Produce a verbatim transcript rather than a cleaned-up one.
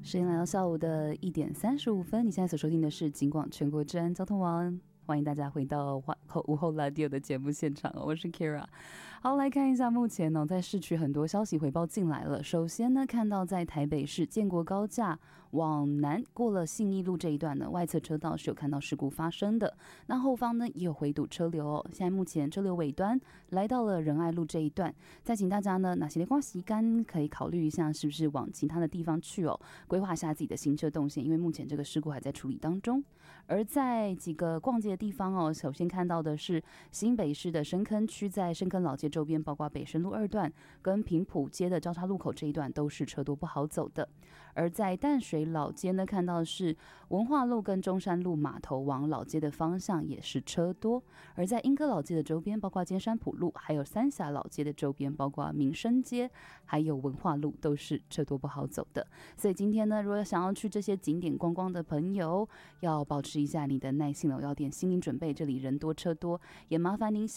时间来到下午的一点三十五分，你现在所收听的是警广全国治安交通网，欢迎大家回到午后 Radio 的节目现场，我是 Kira。 好，来看一下目前呢、哦，在市区很多消息回报进来了。首先呢，看到在台北市建国高架往南过了信义路这一段呢，外侧车道是有看到事故发生的，那后方呢也有回堵车流哦。现在目前车流尾端来到了仁爱路这一段，再请大家呢哪些地方时间可以考虑一下，是不是往其他的地方去哦，规划一下自己的行车动线，因为目前这个事故还在处理当中。而在几个逛街的地方哦，首先看到的是新北市的深坑区，在深坑老街周边，包括北深路二段跟平埔街的交叉路口这一段都是车多不好走的。而在淡水老街呢，看到的是文化路跟中山路码头往老街的方向也是车多。而在莺歌老街的周边，包括尖山埔路，还有三峡老街的周边，包括民生街还有文化路，都是车多不好走的。所以今天呢，如果想要去这些景点观光的朋友，要保持一下你的耐性了，要点心理准备，这里人多车多，也麻烦您